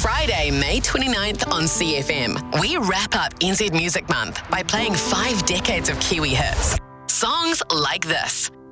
Friday, May 29th on CFM, we wrap up NZ Music Month by playing 5 decades of Kiwi hits. Songs like this.